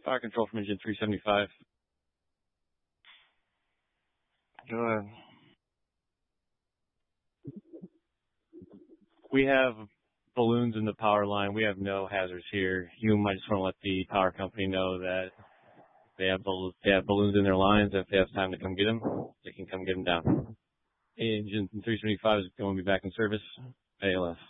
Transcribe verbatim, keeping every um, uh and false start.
Fire control from engine three seventy-five. Go ahead. We have balloons in the power line. We have no hazards here. You might just want to let the power company know that they have, bal- they have balloons in their lines. If they have time to come get them, they can come get them down. Engine three seventy-five is going to be back in service. A L S.